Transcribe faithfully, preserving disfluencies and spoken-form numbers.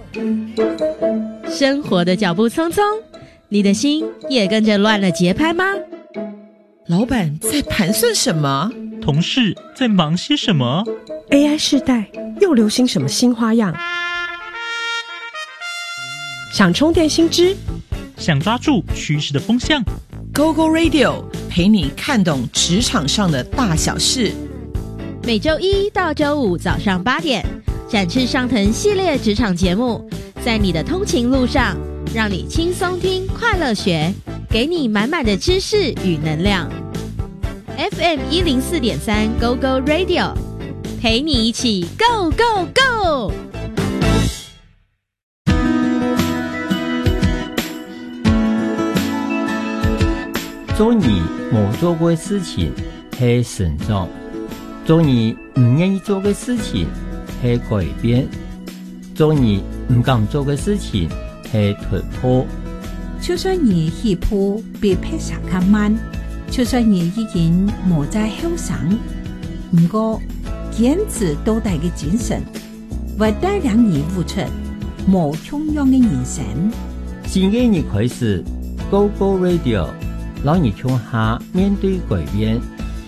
生活的脚步匆匆，你的心也跟着乱了节拍吗？ 老板在盘算什么？ 同事在忙些什么？ A I 世代又流行什么新花样？想充电新知， 想抓住趋势的风向， Go Go Radio 陪你看懂职场上的大小事。 每周一到周五早上八点，展翅上腾系列职场节目，在你的通勤路上，让你轻松听，快乐学，给你满满的知识与能量。F M 一零四点三 Go Go Radio， 陪你一起 Go Go Go。 做你冇做过的事情是成长，做你唔愿意做的事情是改变，做你唔敢做的事情是突破。 就算你起步比拍下较慢，就算你已經無在後生，不過堅持到底嘅精神，會帶領你活出無窮樣嘅人生。 新嘅一年開始 ，Go Go Radio， 讓你從下面對改變。